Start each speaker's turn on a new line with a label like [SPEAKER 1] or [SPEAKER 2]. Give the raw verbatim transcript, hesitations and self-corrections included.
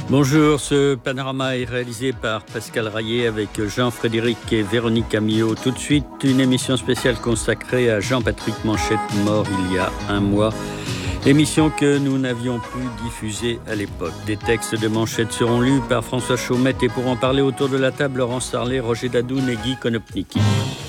[SPEAKER 1] Bonjour, ce panorama est réalisé par Pascal Rayet avec Jean-Frédéric et Véronique Amillot. Tout de suite, une émission spéciale consacrée à Jean-Patrick Manchette, mort il y a un mois. Émission que nous n'avions pu diffuser à l'époque. Des textes de Manchette seront lus par François Chaumette et pour en parler autour de la table, Laurent Sarlet, Roger Dadoun et Guy Konopnicki.